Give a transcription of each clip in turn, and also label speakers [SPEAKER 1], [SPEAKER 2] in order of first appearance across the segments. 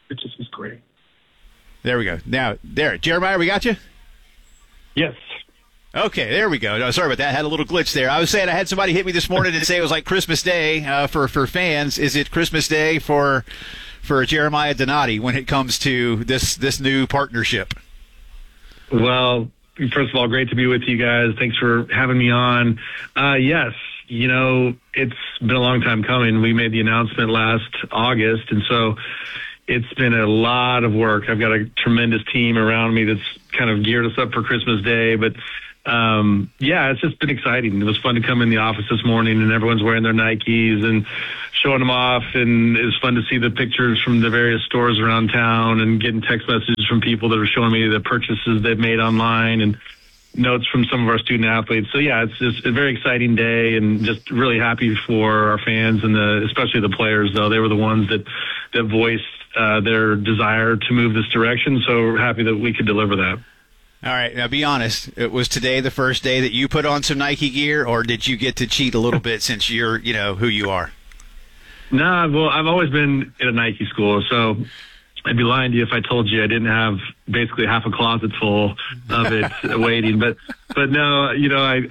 [SPEAKER 1] it just was great.
[SPEAKER 2] There we go. Now, there. Jeremiah, we got you?
[SPEAKER 1] Yes.
[SPEAKER 2] Okay, there we go. No, sorry about that. I had a little glitch there. I was saying I had somebody hit me this morning and say it was like Christmas Day for fans. Is it Christmas Day for Jeremiah Donati when it comes to this new partnership?
[SPEAKER 1] Well, first of all, great to be with you guys. Thanks for having me on. Yes, it's been a long time coming. We made the announcement last August, and so it's been a lot of work. I've got a tremendous team around me that's kind of geared us up for Christmas Day, but it's just been exciting. It was fun to come in the office this morning and everyone's wearing their Nikes and showing them off, and it was fun to see the pictures from the various stores around town and getting text messages from people that are showing me the purchases they've made online and notes from some of our student athletes. So yeah, it's just a very exciting day, and just really happy for our fans and especially the players, though. They were the ones that voiced their desire to move this direction. So we're happy that we could deliver that.
[SPEAKER 2] All right, now be honest. Was today the first day that you put on some Nike gear, or did you get to cheat a little bit since you're, who you are?
[SPEAKER 1] Nah, well, I've always been in a Nike school, so I'd be lying to you if I told you I didn't have basically half a closet full of it waiting. But no, as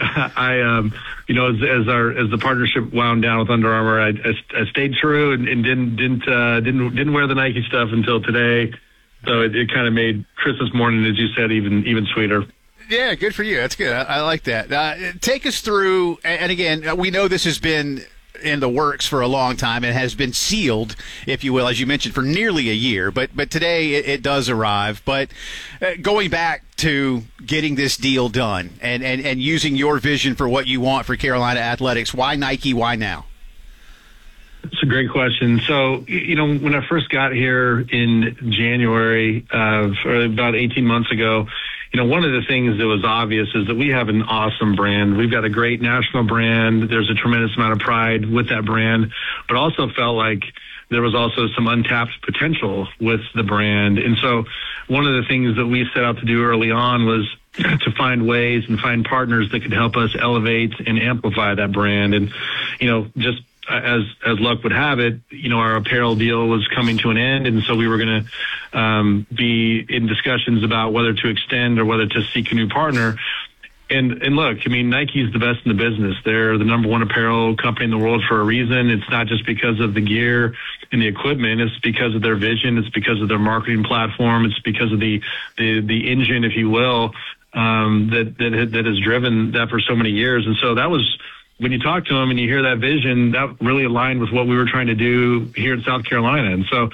[SPEAKER 1] the partnership wound down with Under Armour, I stayed true and didn't wear the Nike stuff until today. So it kind of made Christmas morning, as you said, even sweeter.
[SPEAKER 2] Yeah, good for you. That's good. I like that. Take us through, and again, we know this has been in the works for a long time and has been sealed, if you will, as you mentioned, for nearly a year. But today it does arrive. But going back to getting this deal done and using your vision for what you want for Carolina Athletics, why Nike? Why now?
[SPEAKER 1] It's a great question. So, when I first got here in January, or about 18 months ago, one of the things that was obvious is that we have an awesome brand. We've got a great national brand. There's a tremendous amount of pride with that brand, but also felt like there was also some untapped potential with the brand. And so one of the things that we set out to do early on was to find ways and find partners that could help us elevate and amplify that brand. And, just as luck would have it, our apparel deal was coming to an end. And so we were going to be in discussions about whether to extend or whether to seek a new partner. And look, Nike's the best in the business. They're the number one apparel company in the world for a reason. It's not just because of the gear and the equipment. It's because of their vision. It's because of their marketing platform. It's because of the engine, if you will, that has driven that for so many years. And so that was, when you talk to them and you hear that vision, that really aligned with what we were trying to do here in South Carolina. And so,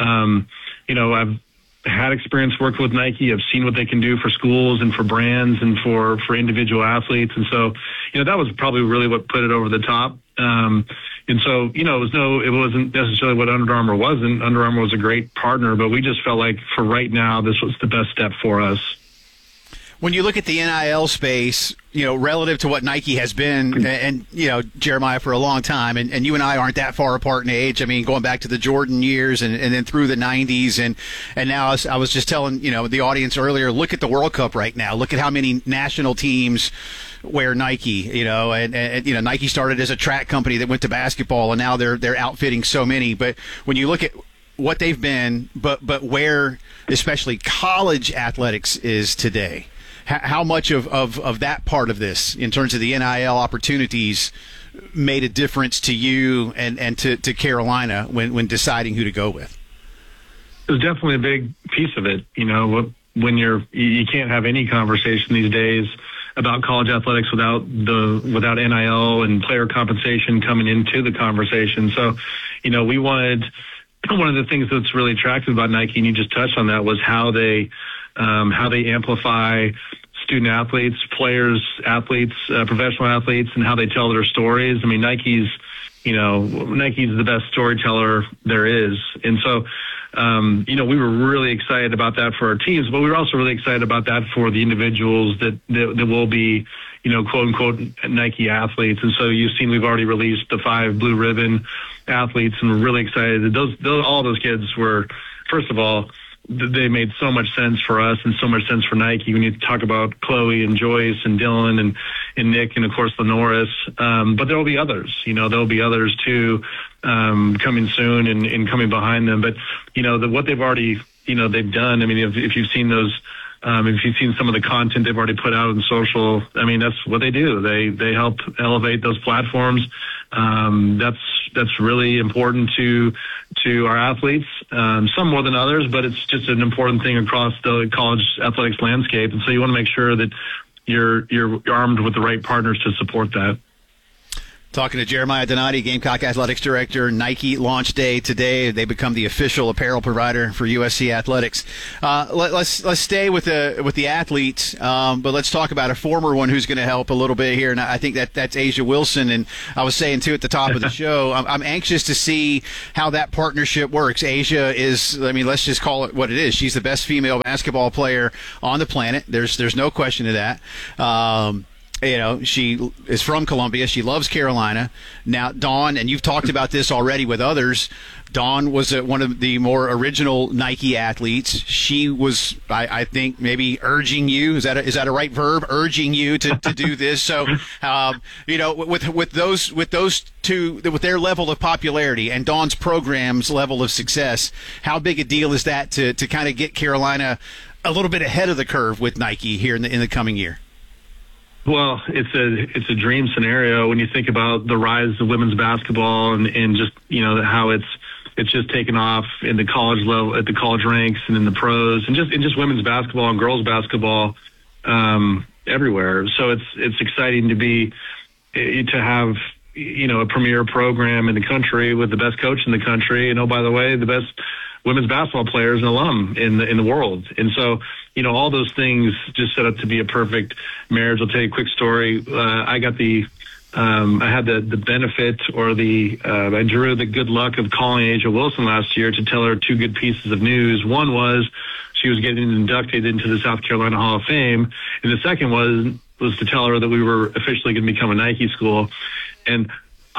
[SPEAKER 1] I've had experience working with Nike. I've seen what they can do for schools and for brands and for individual athletes. And so, that was probably really what put it over the top. And so, it wasn't necessarily what Under Armour wasn't. Under Armour was a great partner, but we just felt like for right now, this was the best step for us.
[SPEAKER 2] When you look at the NIL space, relative to what Nike has been, and Jeremiah, for a long time, and you and I aren't that far apart in age. Going back to the Jordan years and then through the 90s, and now I was just telling the audience earlier, look at the World Cup right now. Look at how many national teams wear Nike. And Nike started as a track company that went to basketball, and now they're outfitting so many. But when you look at what they've been, but where especially college athletics is today. How much of that part of this, in terms of the NIL opportunities, made a difference to you and to Carolina when deciding who to go with?
[SPEAKER 1] It was definitely a big piece of it. When you can't have any conversation these days about college athletics without NIL and player compensation coming into the conversation. So, we wanted, one of the things that's really attractive about Nike, and you just touched on that, was how they amplify student athletes, players, athletes, professional athletes, and how they tell their stories. Nike's the best storyteller there is. And so, we were really excited about that for our teams, but we were also really excited about that for the individuals that will be, quote unquote, Nike athletes. And so you've seen, we've already released the 5 blue ribbon athletes, and we're really excited that all those kids were, first of all, they made so much sense for us and so much sense for Nike when you talk about Chloe and Joyce and Dylan and Nick and, of course, Lenoris. But there will be others. There will be others, too, coming soon and coming behind them. But, what they've already, they've done, I mean, if you've seen those, if you've seen some of the content they've already put out on social, I mean, that's what they do. They help elevate those platforms. That's really important to our athletes, some more than others, but it's just an important thing across the college athletics landscape. And so you want to make sure that you're armed with the right partners to support that.
[SPEAKER 2] Talking to Jeremiah Donati, Gamecock Athletics Director. Nike launch day today. They become the official apparel provider for USC Athletics. Let's stay with the athletes, but let's talk about a former one who's going to help a little bit here, and I think that's A'ja Wilson. And I was saying too at the top of the show, I'm anxious to see how that partnership works. A'ja is, I mean, let's just call it what it is. She's the best female basketball player on the planet. There's no question of that. She is from Columbia. She loves Carolina. Now, Dawn, and you've talked about this already with others, Dawn was one of the more original Nike athletes. She was, I think, maybe urging you. Is that a right verb? Urging you to do this. So, with those two, with their level of popularity and Dawn's program's level of success, how big a deal is that to kind of get Carolina a little bit ahead of the curve with Nike here in the coming year?
[SPEAKER 1] Well, it's a dream scenario when you think about the rise of women's basketball and just, how it's just taken off in the college level, at the college ranks and in the pros and just women's basketball and girls basketball, everywhere. So it's exciting to have, a premier program in the country with the best coach in the country. And, oh, by the way, the best women's basketball players and alum in the world. And so, all those things just set up to be a perfect marriage. I'll tell you a quick story. I got I had the benefit or I drew the good luck of calling A'ja Wilson last year to tell her two good pieces of news. One was she was getting inducted into the South Carolina Hall of Fame. And the second was to tell her that we were officially going to become a Nike school. And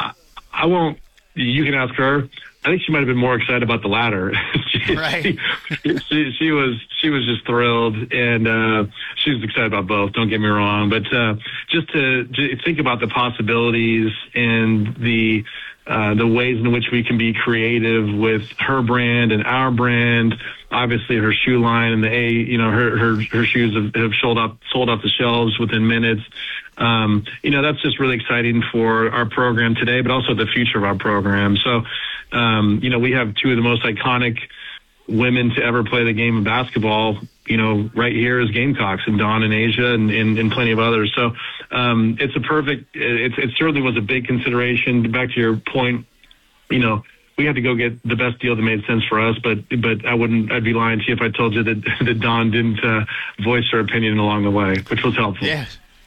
[SPEAKER 1] I won't, you can ask her. I think she might have been more excited about the latter.
[SPEAKER 2] Right.
[SPEAKER 1] She was just thrilled, and she was excited about both. Don't get me wrong, but just to think about the possibilities and the ways in which we can be creative with her brand and our brand. Obviously, her shoe line and her shoes have sold off the shelves within minutes. That's just really exciting for our program today, but also the future of our program. So, we have two of the most iconic women to ever play the game of basketball, right here is Gamecocks and Dawn and A'ja and plenty of others. So, it's a perfect, it certainly was a big consideration. Back to your point, we had to go get the best deal that made sense for us, but I'd be lying to you if I told you that Dawn didn't voice her opinion along the way, which was helpful.
[SPEAKER 2] Yeah.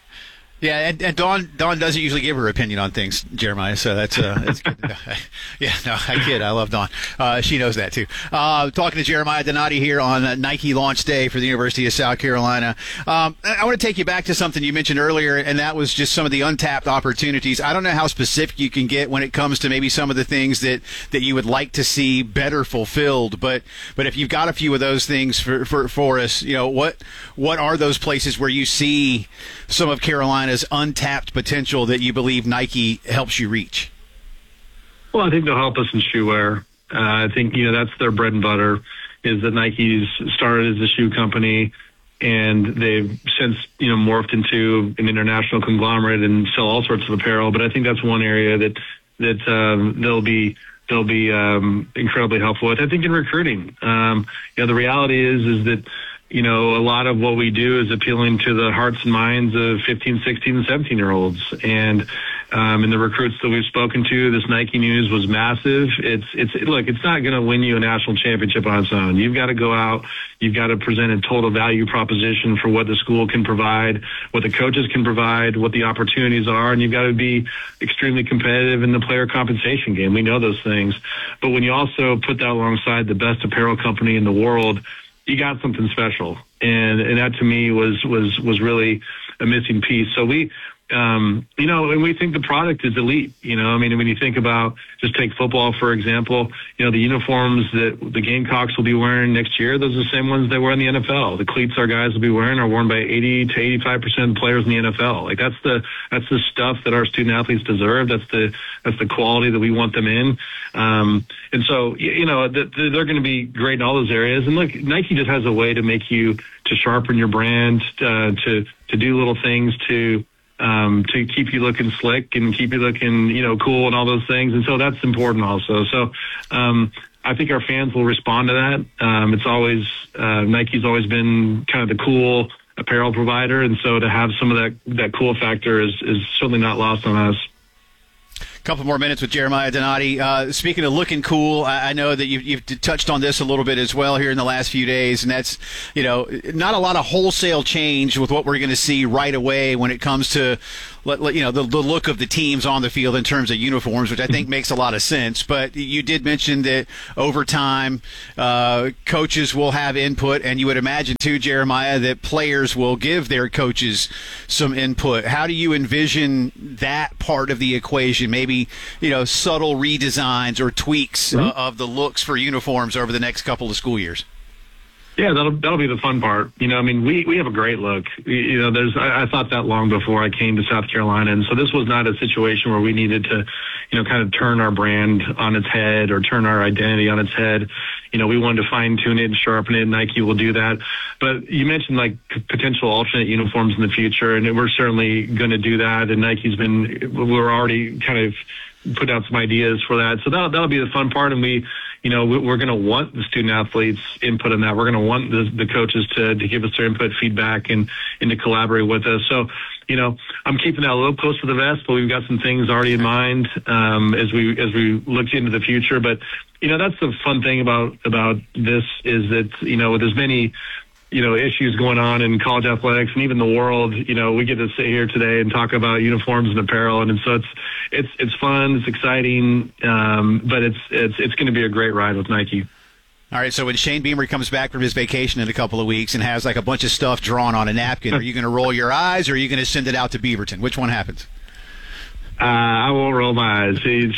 [SPEAKER 2] Yeah, and Dawn doesn't usually give her opinion on things, Jeremiah. So that's good. Yeah, no, I kid. I love Dawn. She knows that too. Talking to Jeremiah Donati here on Nike launch day for the University of South Carolina. I want to take you back to something you mentioned earlier, and that was just some of the untapped opportunities. I don't know how specific you can get when it comes to maybe some of the things that you would like to see better fulfilled. But if you've got a few of those things for us, what are those places where you see some of Carolina's untapped potential that you believe Nike helps you reach?
[SPEAKER 1] Well, I think they'll help us in shoe wear. I think, that's their bread and butter, is that Nike's started as a shoe company and they've since, morphed into an international conglomerate and sell all sorts of apparel. But I think that's one area that they'll be incredibly helpful with. I think in recruiting, the reality is that, a lot of what we do is appealing to the hearts and minds of 15, 16, and 17-year-olds. And in the recruits that we've spoken to, this Nike news was massive. It's not going to win you a national championship on its own. You've got to go out. You've got to present a total value proposition for what the school can provide, what the coaches can provide, what the opportunities are, and you've got to be extremely competitive in the player compensation game. We know those things. But when you also put that alongside the best apparel company in the world, you got something special. And that to me was really a missing piece. So we and we think the product is elite. I mean, when you think about, just take football, for example, the uniforms that the Gamecocks will be wearing next year, those are the same ones they wear in the NFL. The cleats our guys will be wearing are worn by 80 to 85% of players in the NFL. Like that's the stuff that our student athletes deserve. That's the quality that we want them in. And so, they're going to be great in all those areas. And look, Nike just has a way to make you, to sharpen your brand, to do little things to keep you looking slick and keep you looking, cool and all those things. And so that's important also. So, I think our fans will respond to that. It's always, Nike's always been kind of the cool apparel provider. And so to have some of that cool factor is certainly not lost on us.
[SPEAKER 2] Couple more minutes with Jeremiah Donati. Speaking of looking cool, I know that you've touched on this a little bit as well here in the last few days, and that's, not a lot of wholesale change with what we're going to see right away when it comes to, the look of the teams on the field in terms of uniforms, which I think makes a lot of sense. But you did mention that over time, coaches will have input, and you would imagine too, Jeremiah, that players will give their coaches some input. How do you envision that part of the equation? Maybe, subtle redesigns or tweaks of the looks for uniforms over the next couple of school years.
[SPEAKER 1] Yeah, that'll be the fun part. We have a great look. I thought that long before I came to South Carolina, and so this was not a situation where we needed to, kind of turn our brand on its head or turn our identity on its head. We wanted to fine tune it and sharpen it. Nike will do that. But you mentioned like potential alternate uniforms in the future, and we're certainly going to do that. And we're already kind of put out some ideas for that. So that'll be the fun part. And we're going to want the student athletes input on that. We're going to want the coaches to give us their input, feedback, and to collaborate with us. So, I'm keeping that a little close to the vest, but we've got some things already in mind as we look into the future. But that's the fun thing about this is that there's many issues going on in college athletics and even the world. We get to sit here today and talk about uniforms and apparel, and so it's fun, it's exciting, but it's going to be a great ride with Nike.
[SPEAKER 2] All right, so when Shane Beamer comes back from his vacation in a couple of weeks and has like a bunch of stuff drawn on a napkin, are you going to roll your eyes or are you going to send it out to Beaverton? Which one happens?
[SPEAKER 1] I won't roll my eyes. Shane's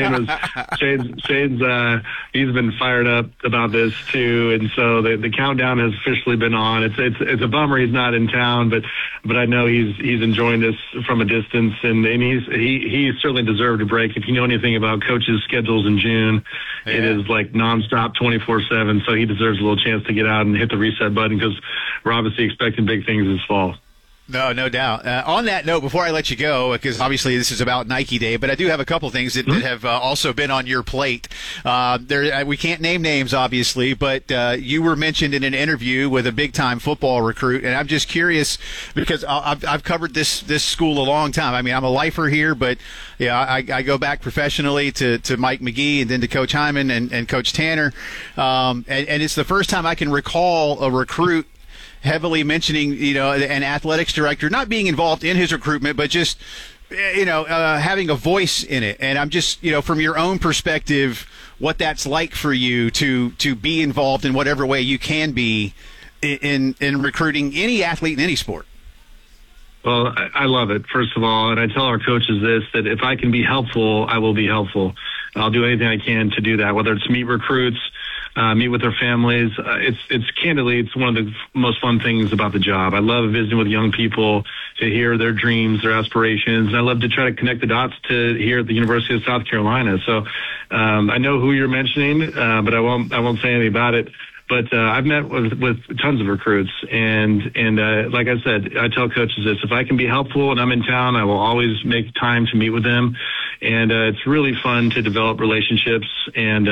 [SPEAKER 1] he's been fired up about this too, and so the countdown has officially been on. It's a bummer he's not in town, but I know he's enjoying this from a distance, and he certainly deserved a break. If you know anything about coaches' schedules in June, yeah. It is like nonstop 24/7. So he deserves a little chance to get out and hit the reset button because we're obviously expecting big things this fall.
[SPEAKER 2] No doubt. On that note, before I let you go, because obviously this is about Nike Day, but I do have a couple things that have also been on your plate. We can't name names, obviously, but you were mentioned in an interview with a big-time football recruit, and I'm just curious because I've covered this school a long time. I mean, I'm a lifer here, but I go back professionally to Mike McGee and then to Coach Hyman and Coach Tanner, and it's the first time I can recall a recruit heavily mentioning, an athletics director not being involved in his recruitment, but just, having a voice in it. And I'm just, from your own perspective, what that's like for you to be involved in whatever way you can be in recruiting any athlete in any sport.
[SPEAKER 1] Well, I love it, first of all, and I tell our coaches this, that if I can be helpful, I will be helpful. I'll do anything I can to do that, whether it's meet recruits, meet with their families. It's one of the most fun things about the job. I love visiting with young people to hear their dreams, their aspirations, and I love to try to connect the dots to here at the University of South Carolina. So I know who you're mentioning, but I won't say anything about it. But I've met with tons of recruits, and like I said, I tell coaches this: if I can be helpful and I'm in town, I will always make time to meet with them. And it's really fun to develop relationships. And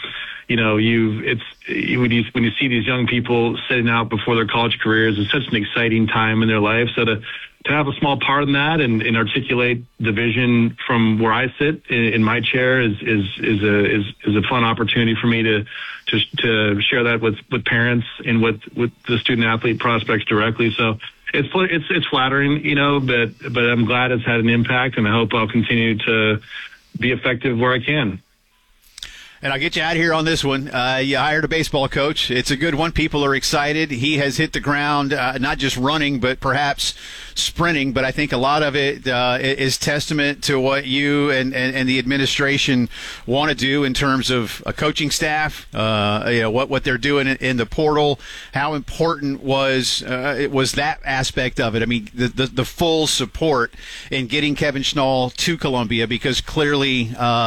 [SPEAKER 1] when you see these young people setting out before their college careers, it's such an exciting time in their life. So to have a small part in that and articulate the vision from where I sit in my chair is a fun opportunity for me to share that with parents and with the student athlete prospects directly. So it's flattering, but I'm glad it's had an impact, and I hope I'll continue to be effective where I can.
[SPEAKER 2] And I'll get you out of here on this one. You hired a baseball coach. It's a good one. People are excited. He has hit the ground, not just running, but perhaps sprinting. But I think a lot of it is testament to what you and the administration want to do in terms of a coaching staff, what they're doing in the portal. How important was that aspect of it? I mean, the full support in getting Kevin Schnall to Columbia, because clearly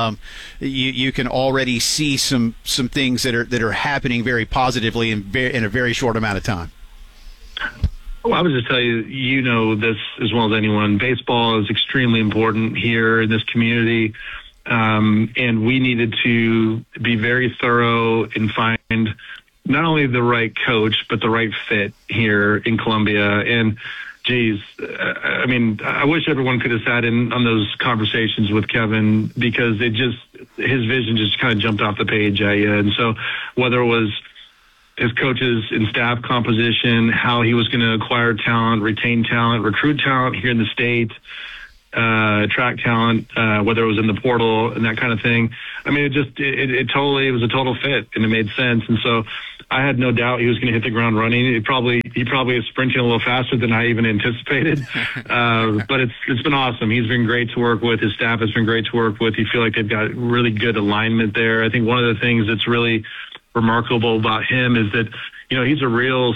[SPEAKER 2] you can already see some things that are happening very positively in a very short amount of time.
[SPEAKER 1] Well, I would just tell you, you know this as well as anyone. Baseball is extremely important here in this community, and we needed to be very thorough and find not only the right coach but the right fit here in Columbia. And geez, I mean, I wish everyone could have sat in on those conversations with Kevin, because his vision just kind of jumped off the page at you. And so whether it was his coaches and staff composition, how he was going to acquire talent, retain talent, recruit talent here in the state, attract talent, whether it was in the portal and that kind of thing. I mean, it was a total fit, and it made sense. And so I had no doubt he was going to hit the ground running. He probably is sprinting a little faster than I even anticipated. But it's been awesome. He's been great to work with. His staff has been great to work with. You feel like they've got really good alignment there. I think one of the things that's really remarkable about him is that, he's a real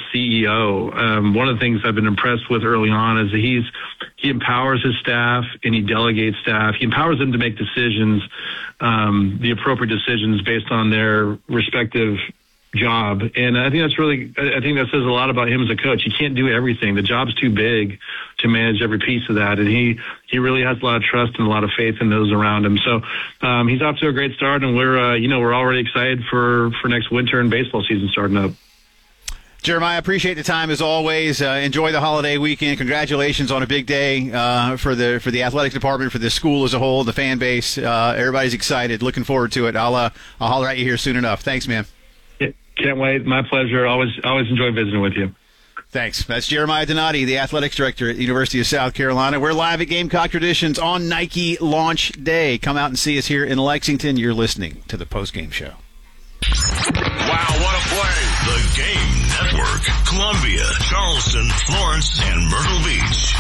[SPEAKER 1] CEO. One of the things I've been impressed with early on is that he empowers his staff and he delegates staff. He empowers them to make decisions, the appropriate decisions based on their respective job. And I think that says a lot about him as a coach. He can't do everything. The job's too big to manage every piece of that. And he really has a lot of trust and a lot of faith in those around him. So he's off to a great start, and we're already excited for next winter and baseball season starting up.
[SPEAKER 2] Jeremiah, appreciate the time as always. Enjoy the holiday weekend. Congratulations on a big day for the athletics department, for the school as a whole, the fan base. Everybody's excited. Looking forward to it. I'll holler at you here soon enough. Thanks, man.
[SPEAKER 1] Can't wait. My pleasure. Always enjoy visiting with you.
[SPEAKER 2] Thanks. That's Jeremiah Donati, the athletics director at the University of South Carolina. We're live at Gamecock Traditions on Nike Launch Day. Come out and see us here in Lexington. You're listening to the postgame show.
[SPEAKER 3] Wow, what a play. The Game Network. Columbia, Charleston, Florence, and Myrtle Beach.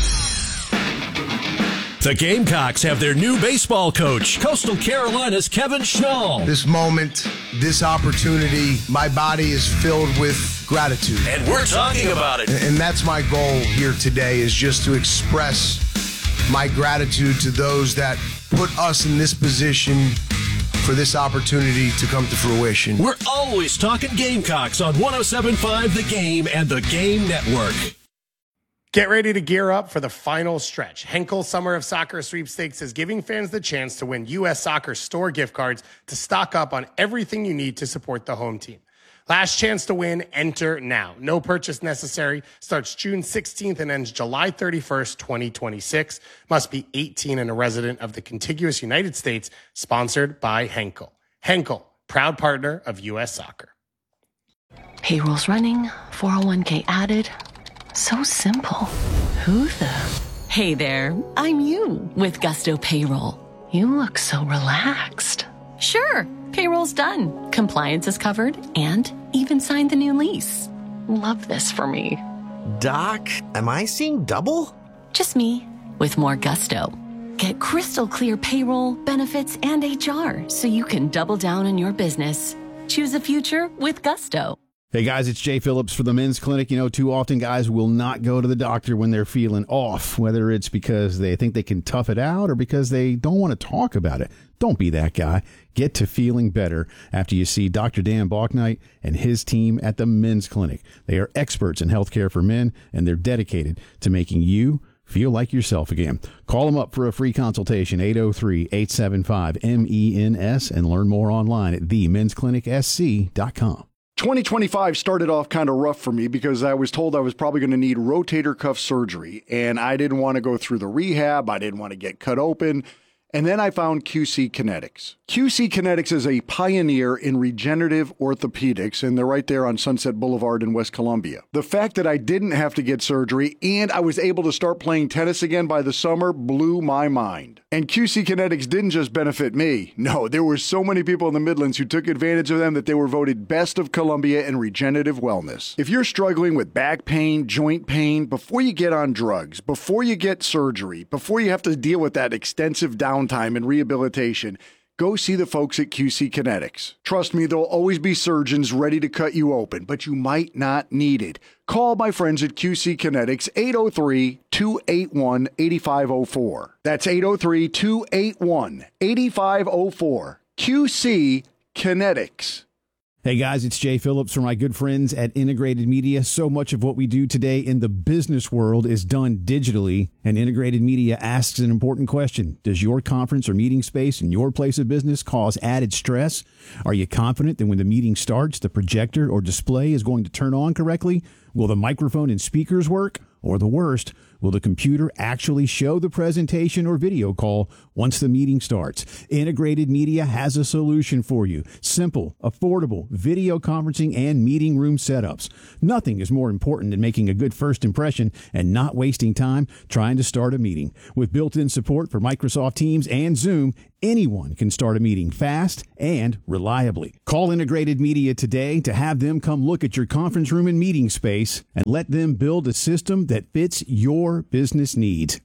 [SPEAKER 4] The Gamecocks have their new baseball coach, Coastal Carolina's Kevin Schnall.
[SPEAKER 5] This moment, this opportunity, my body is filled with gratitude.
[SPEAKER 4] And we're talking about it.
[SPEAKER 5] And that's my goal here today, is just to express my gratitude to those that put us in this position for this opportunity to come to fruition.
[SPEAKER 4] We're always talking Gamecocks on 107.5 The Game and The Game Network.
[SPEAKER 6] Get ready to gear up for the final stretch. Henkel Summer of Soccer Sweepstakes is giving fans the chance to win U.S. Soccer store gift cards to stock up on everything you need to support the home team. Last chance to win, enter now. No purchase necessary. Starts June 16th and ends July 31st, 2026. Must be 18 and a resident of the contiguous United States. Sponsored by Henkel. Henkel, proud partner of U.S. Soccer.
[SPEAKER 7] Payroll's running, 401k added. So simple. Who the?
[SPEAKER 8] Hey there, I'm you with Gusto Payroll.
[SPEAKER 7] You look so relaxed.
[SPEAKER 8] Sure, payroll's done. Compliance is covered and even signed the new lease.
[SPEAKER 7] Love this for me.
[SPEAKER 9] Doc, am I seeing double?
[SPEAKER 8] Just me with more Gusto. Get crystal clear payroll, benefits, and HR so you can double down on your business. Choose a future with Gusto.
[SPEAKER 10] Hey guys, it's Jay Phillips for the Men's Clinic. Too often guys will not go to the doctor when they're feeling off, whether it's because they think they can tough it out or because they don't want to talk about it. Don't be that guy. Get to feeling better after you see Dr. Dan Balknight and his team at the Men's Clinic. They are experts in healthcare for men, and they're dedicated to making you feel like yourself again. Call them up for a free consultation, 803-875-MENS, and learn more online at themensclinicsc.com.
[SPEAKER 11] 2025 started off kind of rough for me because I was told I was probably going to need rotator cuff surgery, and I didn't want to go through the rehab. I didn't want to get cut open. And then I found QC Kinetics. QC Kinetics is a pioneer in regenerative orthopedics, and they're right there on Sunset Boulevard in West Columbia. The fact that I didn't have to get surgery and I was able to start playing tennis again by the summer blew my mind. And QC Kinetics didn't just benefit me. No, there were so many people in the Midlands who took advantage of them that they were voted Best of Columbia in regenerative wellness. If you're struggling with back pain, joint pain, before you get on drugs, before you get surgery, before you have to deal with that extensive downtime and rehabilitation, go see the folks at QC Kinetics. Trust me, there'll always be surgeons ready to cut you open, but you might not need it. Call my friends at QC Kinetics, 803-281-8504. That's 803-281-8504. QC Kinetics.
[SPEAKER 10] Hey guys, it's Jay Phillips from my good friends at Integrated Media. So much of what we do today in the business world is done digitally, and Integrated Media asks an important question. Does your conference or meeting space in your place of business cause added stress? Are you confident that when the meeting starts, the projector or display is going to turn on correctly? Will the microphone and speakers work? Or the worst, will the computer actually show the presentation or video call once the meeting starts? Integrated Media has a solution for you. Simple, affordable video conferencing and meeting room setups. Nothing is more important than making a good first impression and not wasting time trying to start a meeting. With built-in support for Microsoft Teams and Zoom, anyone can start a meeting fast and reliably. Call Integrated Media today to have them come look at your conference room and meeting space and let them build a system that fits your business needs.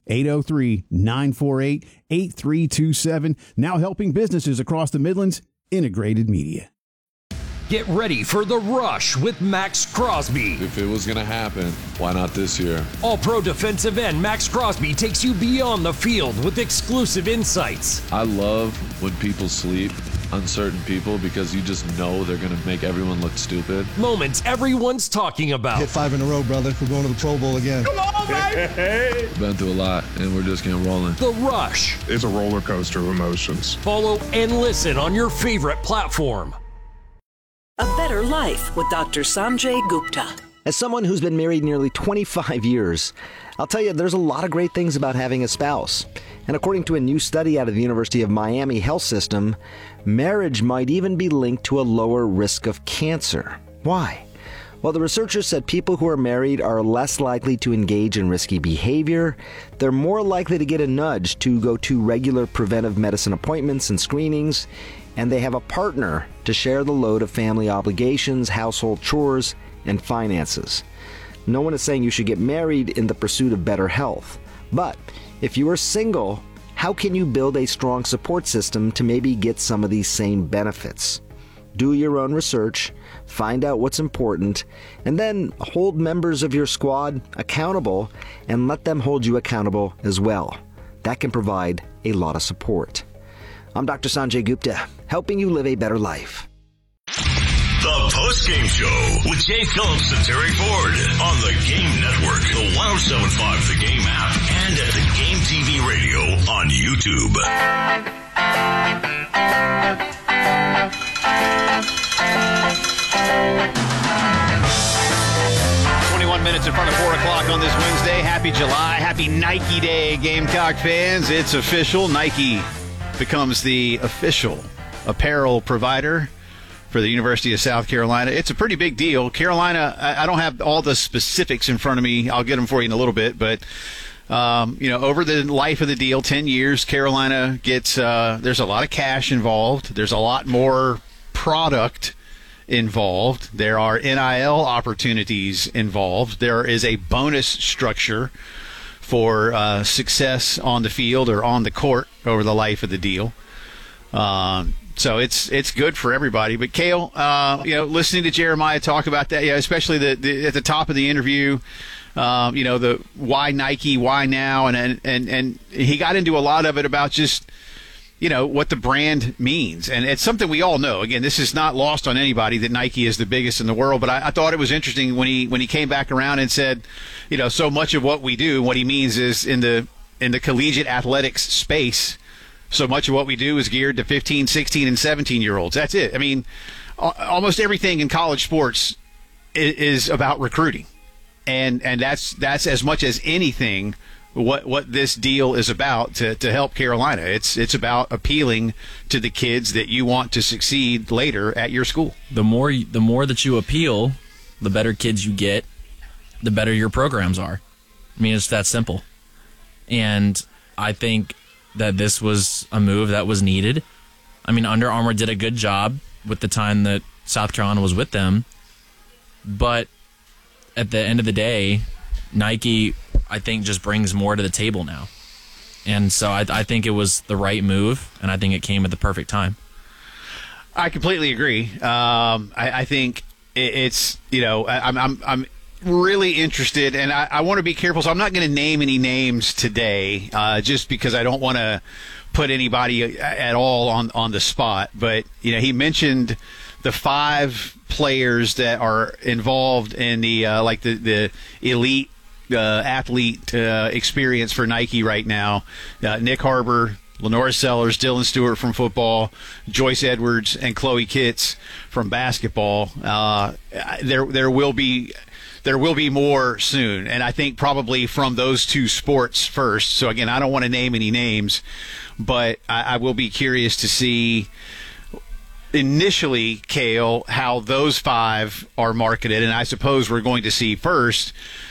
[SPEAKER 10] 803-948-8327. Now helping businesses across the Midlands. Integrated Media.
[SPEAKER 4] Get ready for The Rush with Max Crosby.
[SPEAKER 12] If it was going to happen, why not this year?
[SPEAKER 4] All-pro defensive end Max Crosby takes you beyond the field with exclusive insights.
[SPEAKER 12] I love when people sleep on certain people because you just know they're going to make everyone look stupid.
[SPEAKER 4] Moments everyone's talking about.
[SPEAKER 13] Hit 5 in a row, brother. We're going to the Pro Bowl again.
[SPEAKER 12] Come on, baby! Been through a lot, and we're just getting rolling.
[SPEAKER 4] The Rush.
[SPEAKER 14] It's a roller coaster of emotions.
[SPEAKER 4] Follow and listen on your favorite platform.
[SPEAKER 15] A Better Life with Dr. Sanjay Gupta.
[SPEAKER 9] As someone who's been married nearly 25 years, I'll tell you there's a lot of great things about having a spouse. And according to a new study out of the University of Miami Health System, marriage might even be linked to a lower risk of cancer. Why? Well, the researchers said people who are married are less likely to engage in risky behavior, they're more likely to get a nudge to go to regular preventive medicine appointments and screenings, and they have a partner to share the load of family obligations, household chores, and finances. No one is saying you should get married in the pursuit of better health. But if you are single, how can you build a strong support system to maybe get some of these same benefits? Do your own research, find out what's important, and then hold members of your squad accountable and let them hold you accountable as well. That can provide a lot of support. I'm Dr. Sanjay Gupta, helping you live a better life.
[SPEAKER 3] The Post-Game Show with Jay Phillips and Terry Ford on the Game Network, the 107.5 The Game app, and at the Game TV radio on YouTube.
[SPEAKER 2] 21 minutes in front of 4 o'clock on this Wednesday. Happy July. Happy Nike Day, Gamecock fans. It's official. Nike becomes the official apparel provider for the University of South Carolina. It's a pretty big deal. Carolina, I don't have all the specifics in front of me. I'll get them for you in a little bit. But, over the life of the deal, 10 years, Carolina gets, there's a lot of cash involved. There's a lot more product involved. There are NIL opportunities involved. There is a bonus structure for success on the field or on the court over the life of the deal. So it's good for everybody. But Cale, listening to Jeremiah talk about that, especially the at the top of the interview, the why Nike, why now, and he got into a lot of it about just what the brand means, and it's something we all know. Again, this is not lost on anybody that Nike is the biggest in the world. But I thought it was interesting when he came back around and said, so much of what we do, what he means is in the collegiate athletics space. So much of what we do is geared to 15, 16, and 17-year-olds. That's it. I mean, almost everything in college sports is about recruiting. And that's as much as anything what this deal is about to help Carolina. It's about appealing to the kids that you want to succeed later at your school.
[SPEAKER 16] The more that you appeal, the better kids you get, the better your programs are. I mean, it's that simple. And I think that this was a move that was needed. I mean, Under Armour did a good job with the time that South Carolina was with them. But at the end of the day, Nike, I think, just brings more to the table now. And so I think it was the right move, and I think it came at the perfect time.
[SPEAKER 2] I completely agree. I think it's, I'm really interested, and I want to be careful, so I'm not going to name any names today, just because I don't want to put anybody at all on the spot. But, he mentioned the 5 players that are involved in the the elite athlete experience for Nike right now. Nick Harbor, Lenora Sellers, Dylan Stewart from football, Joyce Edwards, and Chloe Kitts from basketball. There will be more soon, and I think probably from those 2 sports first. So again, I don't want to name any names, but I will be curious to see initially, Cale, how those 5 are marketed, and I suppose we're going to see first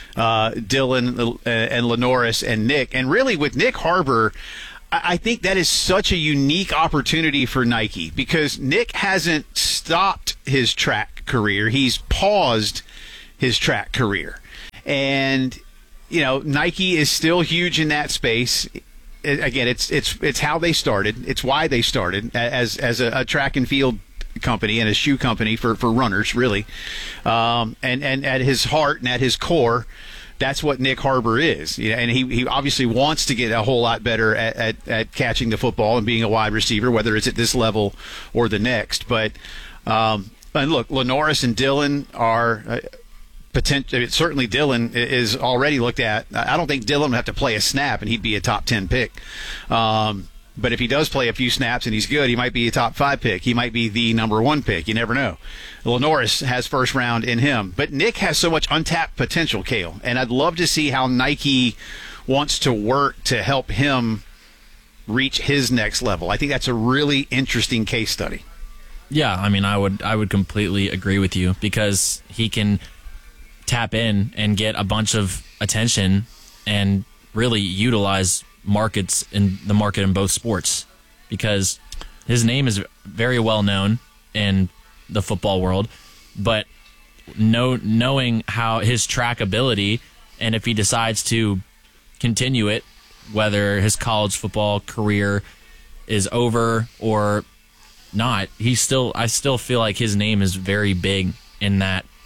[SPEAKER 2] Dylan and Lenoris and Nick. And really with Nick Harbor, I think that is such a unique opportunity for Nike, because Nick hasn't stopped his track career. He's paused his track career. And, Nike is still huge in that space. Again, it's how they started. It's why they started as a track and field company and a shoe company for runners, really. And at his heart and at his core, that's what Nick Harbor is. And he obviously wants to get a whole lot better at catching the football and being a wide receiver, whether it's at this level or the next. But and look, Lenoris and Dylan are potential. Certainly Dylan is already looked at. I don't think Dylan would have to play a snap and he'd be a top 10 pick. But if he does play a few snaps and he's good, he might be a top 5 pick. He might be the number 1 pick. You never know. Lenoris has first round in him. But Nick has so much untapped potential, Cale. And I'd love to see how Nike wants to work to help him reach his next level. I think that's a really interesting case study.
[SPEAKER 16] Yeah, I mean, I would completely agree with you, because he can tap in and get a bunch of attention and really utilize markets in the market in both sports, because his name is very well known in the football world, but knowing how his track ability, and if he decides to continue it, whether his college football career is over or not, I still feel like his name is very big in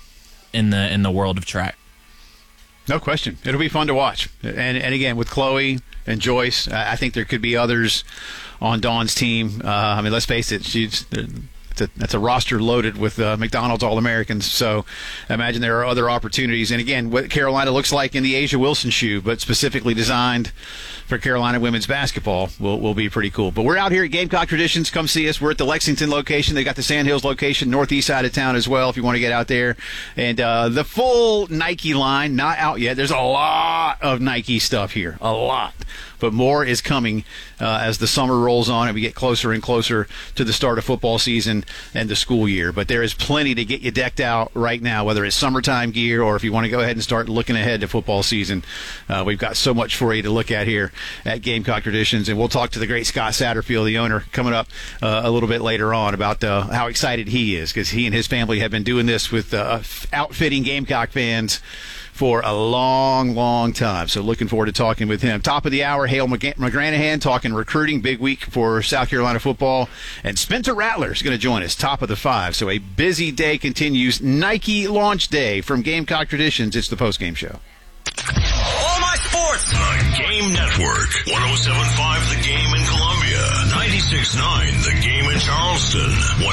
[SPEAKER 16] the world of track.
[SPEAKER 2] No question. It'll be fun to watch. And again, with Chloe and Joyce, I think there could be others on Dawn's team. I mean, let's face it, that's a roster loaded with McDonald's All-Americans. So I imagine there are other opportunities. And again, what Carolina looks like in the Asia Wilson shoe, but specifically designed for Carolina women's basketball, will be pretty cool. But we're out here at Gamecock Traditions. Come see us. We're at the Lexington location. They got the Sand Hills location, northeast side of town as well, if you want to get out there. And the full Nike line, not out yet. There's a lot of Nike stuff here, a lot. But more is coming as the summer rolls on and we get closer and closer to the start of football season and the school year. But there is plenty to get you decked out right now, whether it's summertime gear or if you want to go ahead and start looking ahead to football season. We've got so much for you to look at here at Gamecock Traditions. And we'll talk to the great Scott Satterfield, the owner, coming up a little bit later on about how excited he is, because he and his family have been doing this with outfitting Gamecock fans for a long, long time. So looking forward to talking with him. Top of the hour, Hale McGranahan talking recruiting, big week for South Carolina football. And Spencer Rattler is going to join us, top of the 5. So a busy day continues. Nike launch day from Gamecock Traditions. It's the postgame show.
[SPEAKER 3] All my sports. The Game Network. 107.5 The Game in Columbia. 96.9 The Game in Charleston.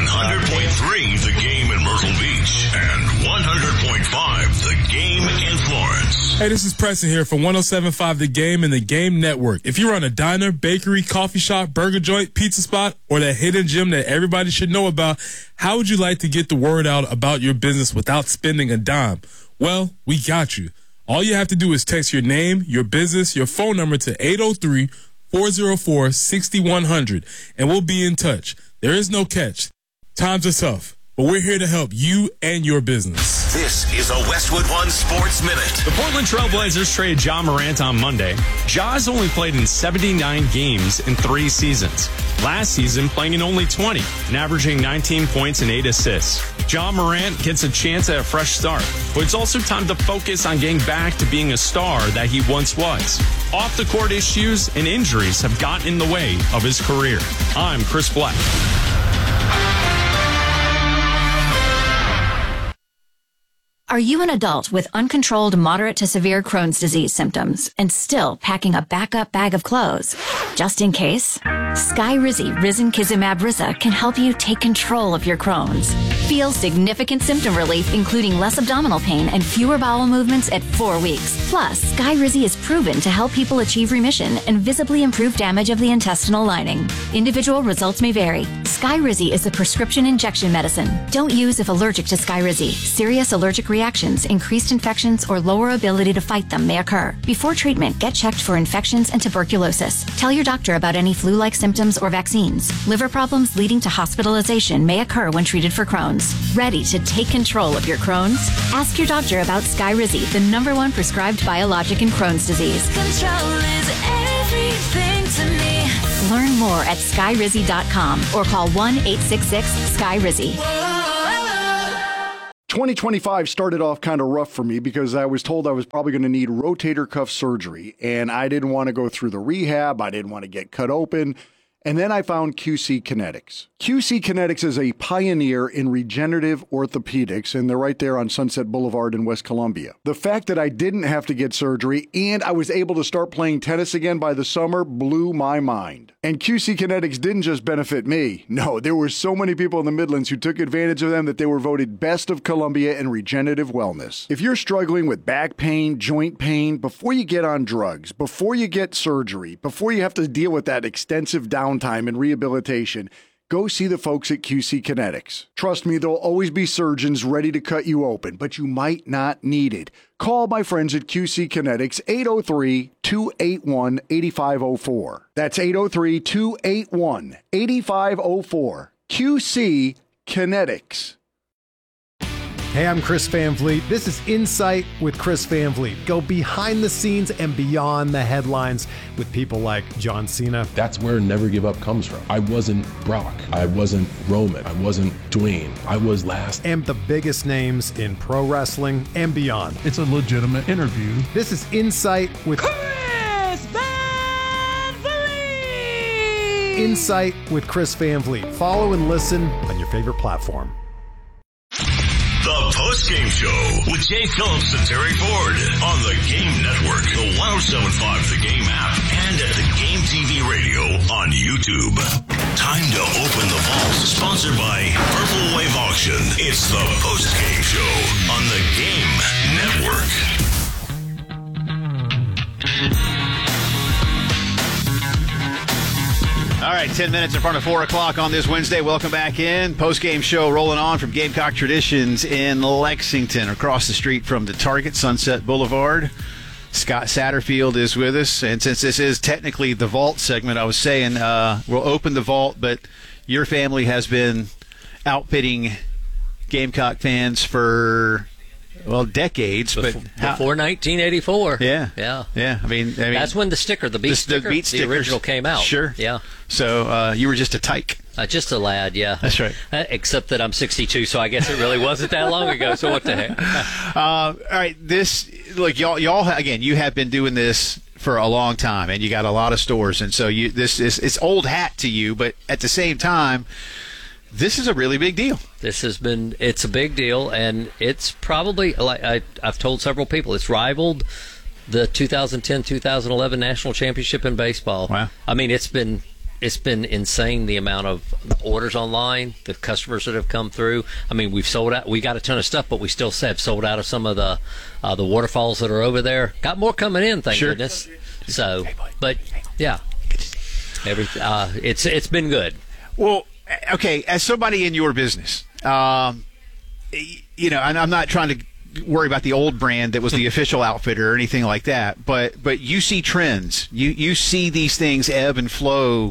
[SPEAKER 3] 100.3 The Game in Myrtle Beach. And 100.5 The Game in Florence.
[SPEAKER 17] Hey, this is Preston here from 107.5 The Game and The Game Network. If you run a diner, bakery, coffee shop, burger joint, pizza spot, or that hidden gym that everybody should know about, how would you like to get the word out about your business without spending a dime? Well, we got you. All you have to do is text your name, your business, your phone number to 803-404-6100, and we'll be in touch. There is no catch. Times are tough, but we're here to help you and your business.
[SPEAKER 3] This is a Westwood One Sports Minute.
[SPEAKER 18] The Portland Trail Blazers traded Ja Morant on Monday. Ja has only played in 79 games in 3 seasons. Last season, playing in only 20 and averaging 19 points and 8 assists. Ja Morant gets a chance at a fresh start, but it's also time to focus on getting back to being a star that he once was. Off-the-court issues and injuries have gotten in the way of his career. I'm Chris Black.
[SPEAKER 19] Are you an adult with uncontrolled moderate to severe Crohn's disease symptoms and still packing a backup bag of clothes? Just in case, Skyrizi Risankizumab Riza can help you take control of your Crohn's. Feel significant symptom relief, including less abdominal pain and fewer bowel movements at 4 weeks. Plus, Skyrizi is proven to help people achieve remission and visibly improve damage of the intestinal lining. Individual results may vary. Skyrizi is a prescription injection medicine. Don't use if allergic to Skyrizi. Serious allergic reactions, increased infections, or lower ability to fight them may occur. Before treatment, get checked for infections and tuberculosis. Tell your doctor about any flu-like symptoms or vaccines. Liver problems leading to hospitalization may occur when treated for Crohn's. Ready to take control of your Crohn's? Ask your doctor about Skyrizi, the #1 prescribed biologic in Crohn's disease.
[SPEAKER 20] Control is everything to me.
[SPEAKER 19] Learn more at skyrizi.com or call 1-866-SKYRIZI.
[SPEAKER 11] 2025 started off kind of rough for me because I was told I was probably going to need rotator cuff surgery, and I didn't want to go through the rehab. I didn't want to get cut open. And then I found QC Kinetics. QC Kinetics is a pioneer in regenerative orthopedics, and they're right there on Sunset Boulevard in West Columbia. The fact that I didn't have to get surgery and I was able to start playing tennis again by the summer blew my mind. And QC Kinetics didn't just benefit me. No, there were so many people in the Midlands who took advantage of them that they were voted Best of Columbia in regenerative wellness. If you're struggling with back pain, joint pain, before you get on drugs, before you get surgery, before you have to deal with that extensive downtime and rehabilitation, go see the folks at QC Kinetics. Trust me, there'll always be surgeons ready to cut you open, but you might not need it. Call my friends at QC Kinetics, 803-281-8504. That's 803-281-8504. QC Kinetics.
[SPEAKER 21] Hey, I'm Chris Van Vliet. This is Insight with Chris Van Vliet. Go behind the scenes and beyond the headlines with people like John Cena.
[SPEAKER 22] That's where Never Give Up comes from. I wasn't Brock. I wasn't Roman. I wasn't Dwayne. I was last.
[SPEAKER 21] And the biggest names in pro wrestling and beyond.
[SPEAKER 23] It's a legitimate interview.
[SPEAKER 21] This is Insight with
[SPEAKER 20] Chris Van Vliet.
[SPEAKER 21] Insight with Chris Van Vliet. Follow and listen on your favorite platform.
[SPEAKER 3] The Post-Game Show with Jay Phillips and Terry Ford on the Game Network, the 1075 The Game app, and at the Game TV radio on YouTube. Time to open the vault, sponsored by Purple Wave Auction. It's the Post-Game Show on the Game Network.
[SPEAKER 2] All right, 10 minutes in front of 4 o'clock on this Wednesday. Welcome back in. Post-game show rolling on from Gamecock Traditions in Lexington, across the street from the Target, Sunset Boulevard. Scott Satterfield is with us. And since this is technically the vault segment, I was saying we'll open the vault, but your family has been outfitting Gamecock fans for... well, decades, but
[SPEAKER 24] before 1984.
[SPEAKER 2] Yeah. I mean,
[SPEAKER 24] that's when the sticker, the beat sticker, the original came out.
[SPEAKER 2] Sure.
[SPEAKER 24] Yeah.
[SPEAKER 2] So you were just a tyke.
[SPEAKER 24] Just a lad. Yeah.
[SPEAKER 2] That's right.
[SPEAKER 24] Except that I'm 62, so I guess it really wasn't that long ago. So what the heck?
[SPEAKER 2] All right. This, look, y'all again. You have been doing this for a long time, and you got a lot of stores, and so it's old hat to you, but at the same time, this is a really big deal.
[SPEAKER 24] It's a big deal, and it's probably, like I've told several people, it's rivaled the 2010-2011 National Championship in baseball.
[SPEAKER 2] Wow.
[SPEAKER 24] I mean, it's been insane, the amount of orders online, the customers that have come through. I mean, we've sold out. We got a ton of stuff, but we still have sold out of some of the waterfalls that are over there. Got more coming in, thank goodness. So, but yeah, it's been good.
[SPEAKER 2] Well, okay, as somebody in your business, and I'm not trying to worry about the old brand that was the official outfitter or anything like that. But you see trends. You see these things ebb and flow.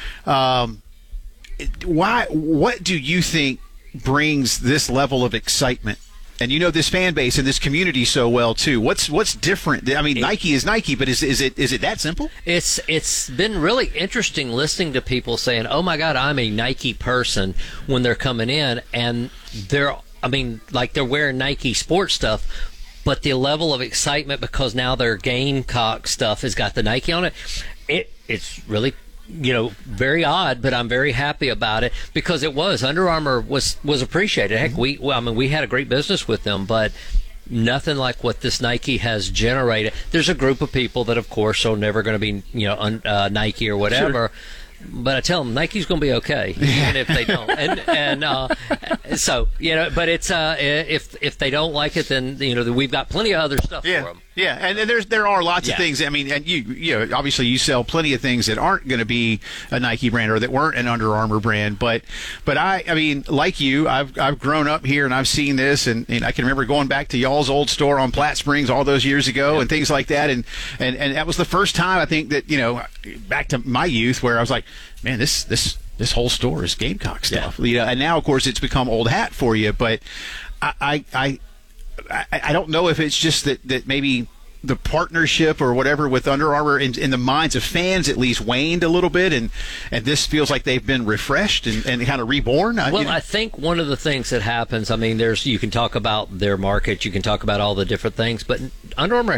[SPEAKER 2] What do you think brings this level of excitement? And you know this fan base and this community so well too. What's different? I mean, Nike is Nike, but is it that simple?
[SPEAKER 24] It's been really interesting listening to people saying, "Oh my God, I'm a Nike person," when they're coming in and they're wearing Nike sports stuff, but the level of excitement because now their Gamecock stuff has got the Nike on it. It's really, very odd, but I'm very happy about it because it was Under Armour was appreciated. Heck, we had a great business with them, but nothing like what this Nike has generated. There's a group of people that, of course, are never going to be, Nike or whatever. Sure. But I tell them Nike's going to be okay, even if they don't. So but it's if they don't like it, then we've got plenty of other stuff for them.
[SPEAKER 2] Yeah, and there are lots of things. I mean, and you obviously you sell plenty of things that aren't going to be a Nike brand or that weren't an Under Armour brand. But I mean, like you, I've grown up here and I've seen this, and I can remember going back to y'all's old store on Platte Springs all those years ago and things like that. And that was the first time I think that back to my youth where I was like, man, this whole store is Gamecock stuff. Yeah. And now of course it's become old hat for you. But I don't know if it's just that maybe the partnership or whatever with Under Armour in the minds of fans at least waned a little bit, and this feels like they've been refreshed and kind of reborn.
[SPEAKER 24] I think one of the things that happens, you can talk about their market, you can talk about all the different things, but Under Armour